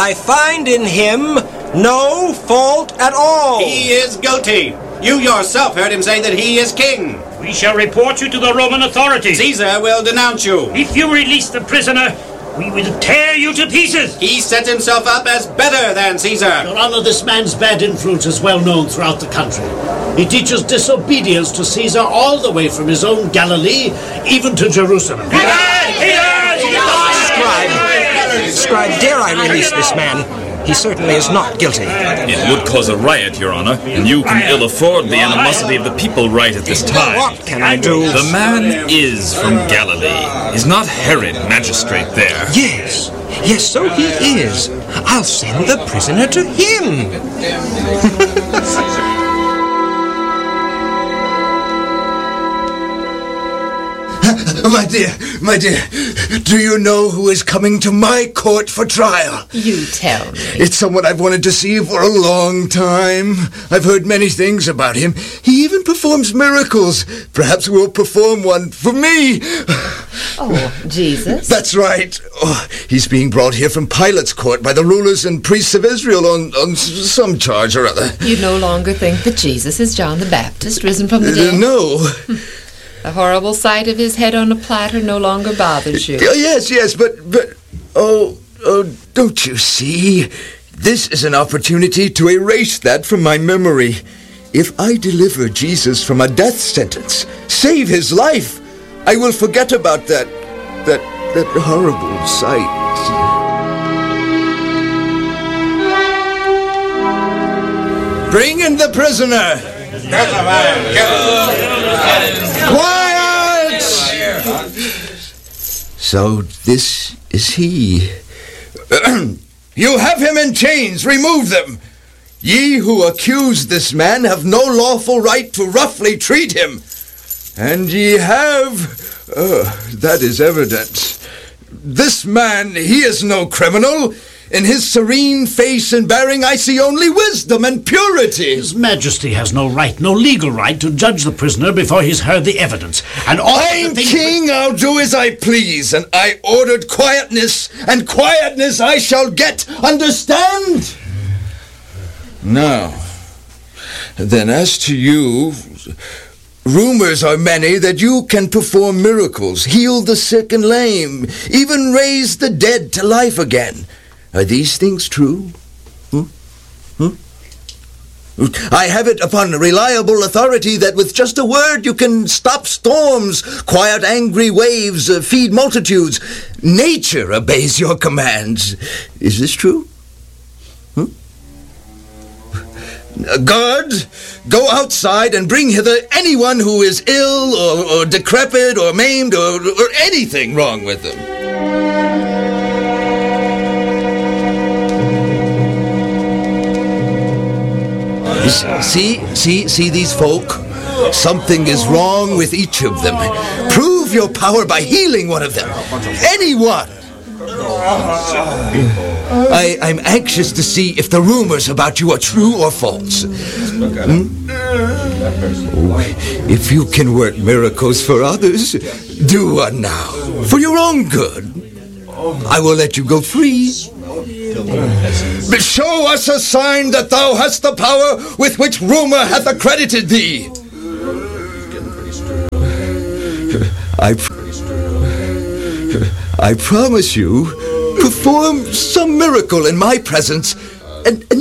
I find in him no fault at all. He is guilty. You yourself heard him say that he is king. We shall report you to the Roman authorities. Caesar will denounce you. If you release the prisoner, we will tear you to pieces. He set himself up as better than Caesar. Your Honor, this man's bad influence is well known throughout the country. He teaches disobedience to Caesar all the way from his own Galilee, even to Jerusalem. Scribe, dare I release this man? He certainly is not guilty. It would cause a riot, Your Honor, and you can ill afford the animosity of the people right at this time. What can I do? The man is from Galilee. Is not Herod magistrate there? Yes, so he is. I'll send the prisoner to him. My dear, do you know who is coming to my court for trial? You tell me. It's someone I've wanted to see for a long time. I've heard many things about him. He even performs miracles. Perhaps we'll perform one for me. Oh, Jesus? That's right. Oh, he's being brought here from Pilate's court by the rulers and priests of Israel on some charge or other. You no longer think that Jesus is John the Baptist, risen from the dead? No. The horrible sight of his head on a platter no longer bothers you. Yes, but don't you see? This is an opportunity to erase that from my memory. If I deliver Jesus from a death sentence, save his life, I will forget about that horrible sight. Bring in the prisoner. Quiet! So this is he. You have him in chains. Remove them. Ye who accuse this man have no lawful right to roughly treat him. And ye have... that is evident. This man, he is no criminal. In his serene face and bearing, I see only wisdom and purity. His Majesty has no right, no legal right, to judge the prisoner before he's heard the evidence. And all I'm king, I'll do as I please, and I ordered quietness, and quietness I shall get. Understand? Now, then as to you... Rumors are many that you can perform miracles, heal the sick and lame, even raise the dead to life again. Are these things true? I have it upon reliable authority that with just a word you can stop storms, quiet angry waves, feed multitudes. Nature obeys your commands. Is this true? Guard, go outside and bring hither anyone who is ill or decrepit or maimed or anything wrong with them. See these folk? Something is wrong with each of them. Prove your power by healing one of them. Anyone. I'm anxious to see if the rumors about you are true or false. If you can work miracles for others, do one now, for your own good. I will let you go free. But show us a sign that thou hast the power with which rumor hath accredited thee. I promise you, perform some miracle in my presence, and